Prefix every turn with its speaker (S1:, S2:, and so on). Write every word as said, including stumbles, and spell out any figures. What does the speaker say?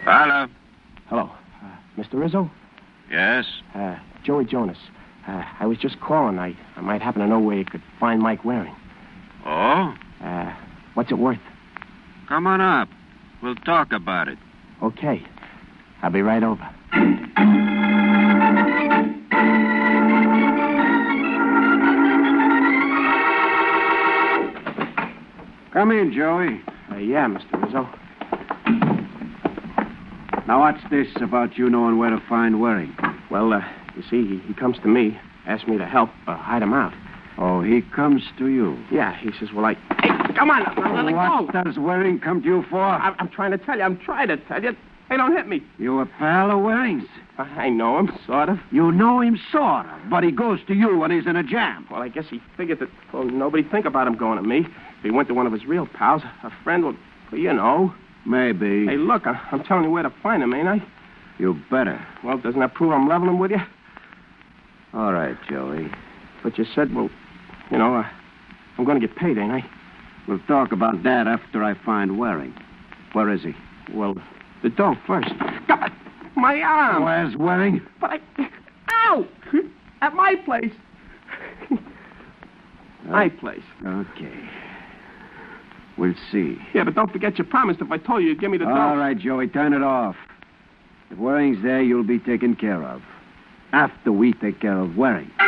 S1: Hello.
S2: Hello. Uh, Mister Rizzo?
S1: Yes?
S2: Uh, Joey Jonas. Uh, I was just calling. I, I might happen to know where you could find Mike Waring.
S1: Oh?
S2: Uh, what's it worth?
S1: Come on up. We'll talk about it.
S2: Okay. I'll be right over.
S3: Come in, Joey.
S2: Uh, yeah, Mister Rizzo.
S3: Now, what's this about you knowing where to find Waring?
S2: Well, uh, you see, he, he comes to me, asks me to help uh, hide him out.
S3: Oh, he comes to you.
S2: Yeah, he says, well, I... Hey, come on, let me
S3: What
S2: go.
S3: does Waring come to you for?
S2: I'm, I'm trying to tell you, I'm trying to tell you. Hey, don't hit me.
S3: You a pal of Waring's?
S2: I know him, sort of.
S3: You know him, sort of, but he goes to you when he's in a jam.
S2: Well, I guess he figured that, well, nobody'd think about him going to me. If he went to one of his real pals, a friend would, well, you know.
S3: Maybe.
S2: Hey, look, I, I'm telling you where to find him, ain't I?
S3: You better.
S2: Well, doesn't that prove I'm leveling with you?
S3: All right, Joey.
S2: But you said, well, you know, uh, I'm going to get paid, ain't I?
S3: We'll talk about that after I find Waring. Where is he?
S2: Well, the dough first. God, my arm.
S3: Where's Waring?
S2: But I... Ow! At my place. My place.
S3: Okay. We'll see.
S2: Yeah, but don't forget you promised if I told you you'd give me the dough.
S3: All right, Joey, turn it off. If Waring's there, you'll be taken care of. After we take care of Waring.